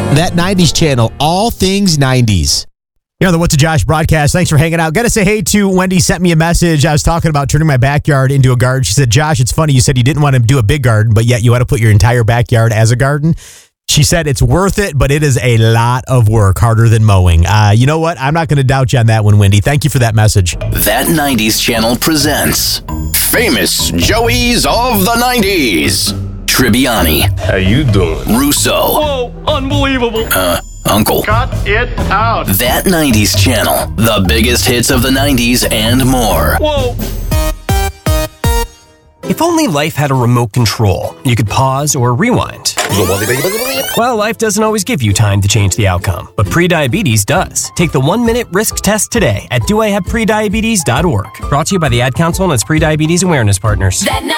That 90s channel, all things 90s. You know, the What's a Josh broadcast. Thanks for hanging out. Got to say hey to Wendy. Sent me a message. I was talking about turning my backyard into a garden. She said, Josh, it's funny. You said you didn't want to do a big garden, but yet you want to put your entire backyard as a garden. She said it's worth it, but it is a lot of work, harder than mowing. You know what? I'm not going to doubt you on that one, Wendy. Thank you for that message. That 90s channel presents Famous Joeys of the 90s. Tribbiani. How you doing? Russo. Whoa, unbelievable. Uncle. Cut it out. That 90s channel. The biggest hits of the 90s and more. Whoa. If only life had a remote control, you could pause or rewind. Well, life doesn't always give you time to change the outcome, but prediabetes does. Take the 1-minute risk test today at doihaveprediabetes.org. Brought to you by the Ad Council and its prediabetes awareness partners. That